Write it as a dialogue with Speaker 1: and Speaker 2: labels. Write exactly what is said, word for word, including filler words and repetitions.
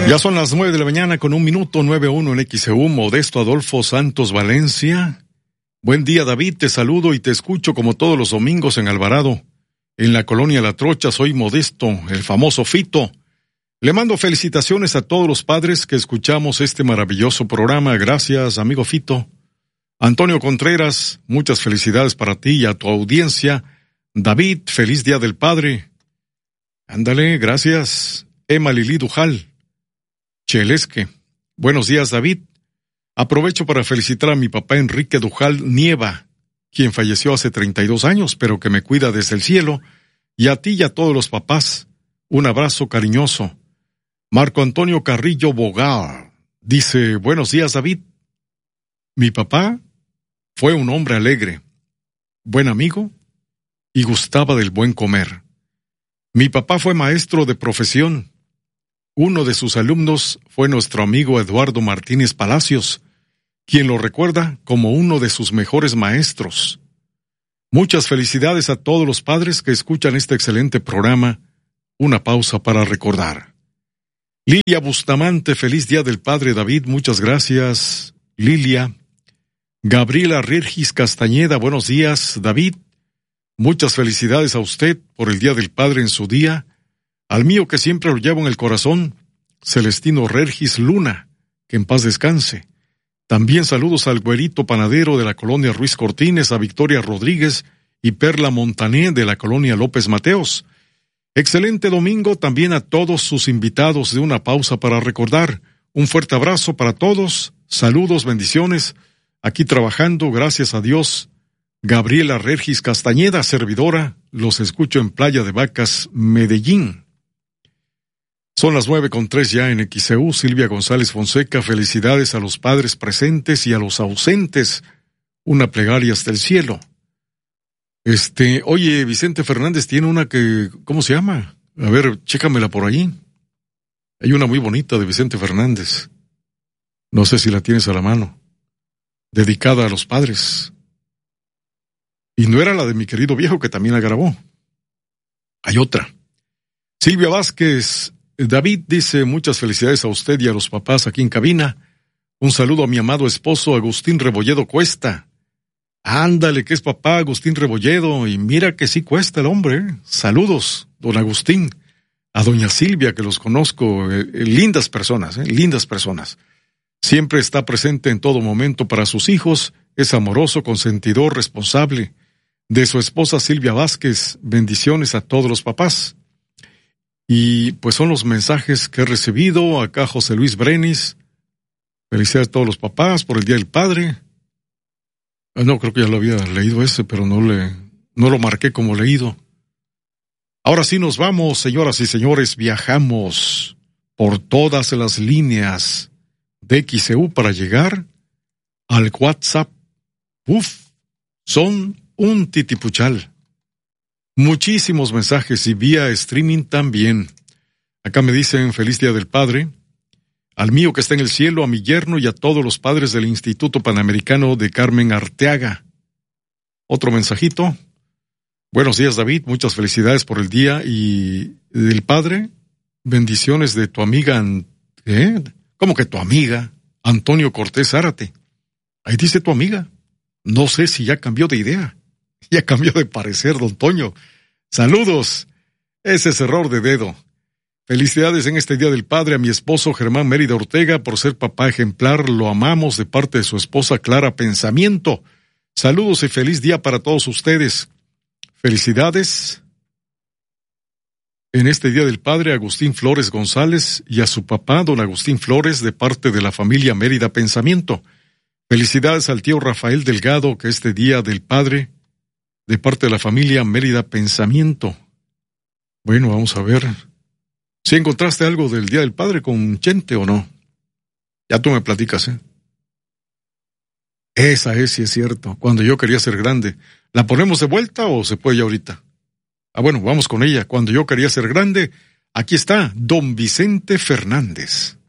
Speaker 1: Ya son las nueve de la mañana con un minuto, nueve uno en X E U. Modesto Adolfo Santos Valencia. Buen día, David, te saludo y te escucho como todos los domingos en Alvarado. En la colonia La Trocha soy Modesto, el famoso Fito. Le mando felicitaciones a todos los padres que escuchamos este maravilloso programa. Gracias, amigo Fito. Antonio Contreras, muchas felicidades para ti y a tu audiencia. David, feliz Día del Padre. Ándale, gracias. Emma Lili Dujal. Chelesque. Buenos días, David. Aprovecho para felicitar a mi papá Enrique Dujal Nieva, quien falleció hace treinta y dos años, pero que me cuida desde el cielo, y a ti y a todos los papás, un abrazo cariñoso. Marco Antonio Carrillo Bogar dice, buenos días, David. Mi papá fue un hombre alegre, buen amigo y gustaba del buen comer. Mi papá fue maestro de profesión. Uno de sus alumnos fue nuestro amigo Eduardo Martínez Palacios, quien lo recuerda como uno de sus mejores maestros. Muchas felicidades a todos los padres que escuchan este excelente programa. Una pausa para recordar. Lilia Bustamante, feliz Día del Padre, David, muchas gracias, Lilia. Gabriela Regis Castañeda, buenos días, David. Muchas felicidades a usted por el Día del Padre en su día. Al mío que siempre lo llevo en el corazón, Celestino Regis Luna, que en paz descanse. También saludos al güerito panadero de la colonia Ruiz Cortines, a Victoria Rodríguez y Perla Montané de la colonia López Mateos. Excelente domingo también a todos sus invitados de Una Pausa para Recordar. Un fuerte abrazo para todos, saludos, bendiciones. Aquí trabajando, gracias a Dios. Gabriela Regis Castañeda, servidora, los escucho en Playa de Vacas, Medellín. Son las nueve con tres ya en X E U. Silvia González Fonseca, felicidades a los padres presentes y a los ausentes. Una plegaria hasta el cielo. Este, oye, Vicente Fernández tiene una que, ¿cómo se llama? A ver, chécamela por ahí. Hay una muy bonita de Vicente Fernández. No sé si la tienes a la mano. Dedicada a los padres. Y no era la de mi querido viejo que también la grabó. Hay otra. Silvia Vázquez, David dice, muchas felicidades a usted y a los papás aquí en cabina. Un saludo a mi amado esposo Agustín Rebolledo Cuesta. Ándale, que es papá Agustín Rebolledo, y mira que sí cuesta el hombre, ¿eh? Saludos, don Agustín. A doña Silvia, que los conozco, eh, eh, lindas personas, eh, lindas personas. Siempre está presente en todo momento para sus hijos, es amoroso, consentidor, responsable. De su esposa Silvia Vázquez, bendiciones a todos los papás. Y pues son los mensajes que he recibido. Acá José Luis Brenis, felicidades a todos los papás por el Día del Padre. No, creo que ya lo había leído ese, pero no, le, no lo marqué como leído. Ahora sí nos vamos, señoras y señores, viajamos por todas las líneas de X E U para llegar al WhatsApp. Uf, son un titipuchal. Muchísimos mensajes y vía streaming también. Acá me dicen feliz Día del Padre. Al mío que está en el cielo, a mi yerno y a todos los padres del Instituto Panamericano de Carmen Arteaga. Otro mensajito. Buenos días, David. Muchas felicidades por el Día y del Padre. Bendiciones de tu amiga. ¿Eh? ¿Cómo que tu amiga? Antonio Cortés Zárate. Ahí dice tu amiga. No sé si ya cambió de idea. Ya cambió de parecer, don Toño. Saludos. Ese es error de dedo. Felicidades en este Día del Padre a mi esposo Germán Mérida Ortega por ser papá ejemplar. Lo amamos de parte de su esposa Clara Pensamiento. Saludos y feliz día para todos ustedes. Felicidades en este Día del Padre a Agustín Flores González y a su papá, don Agustín Flores, de parte de la familia Mérida Pensamiento. Felicidades al tío Rafael Delgado, que este Día del Padre, de parte de la familia Mérida Pensamiento. Bueno, vamos a ver. ¿Si encontraste algo del Día del Padre con Chente o no? Ya tú me platicas, ¿eh? Esa es, sí es cierto. Cuando yo quería ser grande. ¿La ponemos de vuelta o se puede ya ahorita? Ah, bueno, vamos con ella. Cuando yo quería ser grande, aquí está, don Vicente Fernández.